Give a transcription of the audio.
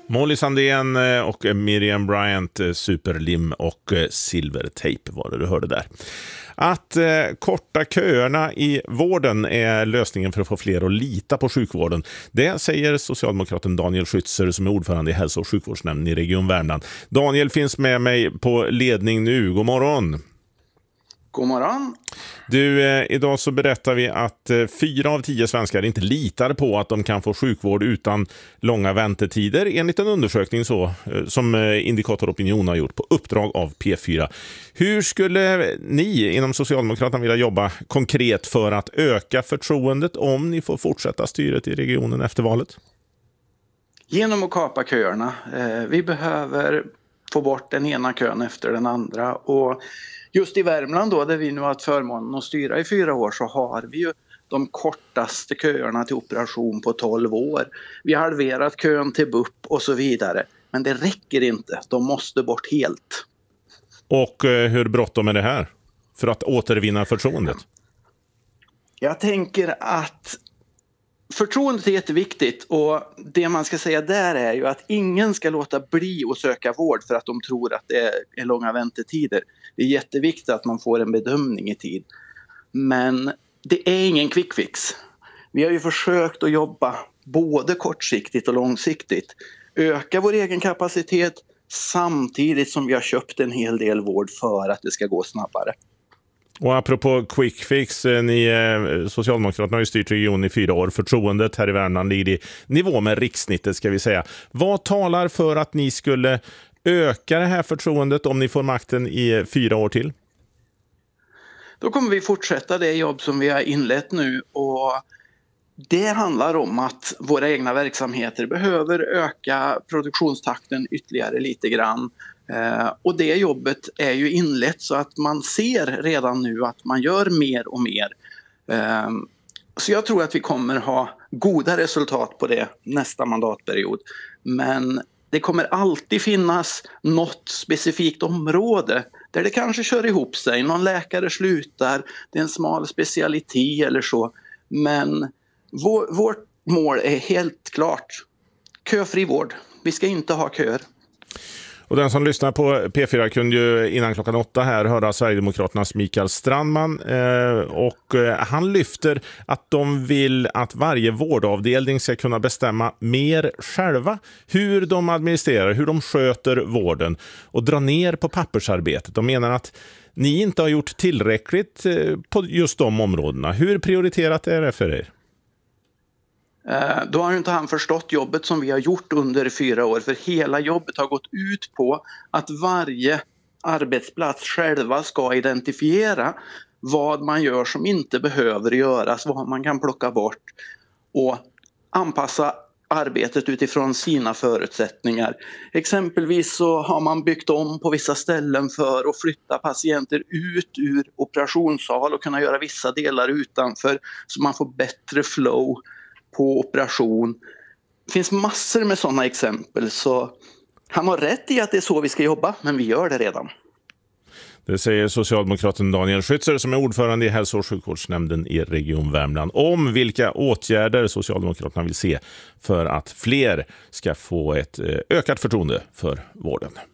Molly Sandén och Miriam Bryant, superlim och silvertejp var det du hörde där. Att korta köerna i vården är lösningen för att få fler att lita på sjukvården. Det säger socialdemokraten Daniel Schützer som är ordförande i hälso- och sjukvårdsnämnden i Region Värmland. Daniel finns med mig på ledning nu. God morgon! God morgon! Du, idag så berättar vi att 4 av 10 svenskar inte litar på att de kan få sjukvård utan långa väntetider enligt en undersökning som Indikator Opinion har gjort på uppdrag av P4. Hur skulle ni inom Socialdemokraterna vilja jobba konkret för att öka förtroendet om ni får fortsätta styret i regionen efter valet? Genom att kapa köerna. Vi behöver få bort den ena kön efter den andra, och just i Värmland då, där vi nu har haft förmånen att styra i 4 år, så har vi ju de kortaste köerna till operation på 12 år. Vi har halverat kön till BUP och så vidare. Men det räcker inte. De måste bort helt. Och hur bråttom är det här för att återvinna förtroendet? Jag tänker att förtroendet är jätteviktigt, och det man ska säga där är ju att ingen ska låta bli att söka vård för att de tror att det är långa väntetider. Det är jätteviktigt att man får en bedömning i tid. Men det är ingen quick fix. Vi har ju försökt att jobba både kortsiktigt och långsiktigt. Öka vår egen kapacitet samtidigt som vi har köpt en hel del vård för att det ska gå snabbare. Och apropå quick fix, ni Socialdemokraterna har ju styrt regionen i 4 år. Förtroendet här i Värmland ligger i nivå med rikssnittet, ska vi säga. Vad talar för att ni skulle öka det här förtroendet om ni får makten i 4 år till? Då kommer vi fortsätta det jobb som vi har inlett nu, och det handlar om att våra egna verksamheter behöver öka produktionstakten ytterligare lite grann. Och det jobbet är ju inlett, så att man ser redan nu att man gör mer och mer. Så jag tror att vi kommer ha goda resultat på det nästa mandatperiod. Men det kommer alltid finnas något specifikt område där det kanske kör ihop sig. Någon läkare slutar, det är en smal specialitet eller så. Men vårt mål är helt klart köfri vård. Vi ska inte ha köer. Och den som lyssnar på P4 kunde ju innan klockan 8 här höra Sverigedemokraternas Mikael Strandman, och han lyfter att de vill att varje vårdavdelning ska kunna bestämma mer själva hur de administrerar, hur de sköter vården och dra ner på pappersarbetet. De menar att ni inte har gjort tillräckligt på just de områdena. Hur prioriterat är det för er? Då har inte han förstått jobbet som vi har gjort under 4 år, för hela jobbet har gått ut på att varje arbetsplats själva ska identifiera vad man gör som inte behöver göras, vad man kan plocka bort och anpassa arbetet utifrån sina förutsättningar. Exempelvis så har man byggt om på vissa ställen för att flytta patienter ut ur operationssal och kunna göra vissa delar utanför, så man får bättre flow på operation. Det finns massor med sådana exempel, så han har rätt i att det är så vi ska jobba, men vi gör det redan. Det säger socialdemokraten Daniel Schützer som är ordförande i hälso- och sjukvårdsnämnden i Region Värmland om vilka åtgärder Socialdemokraterna vill se för att fler ska få ett ökat förtroende för vården.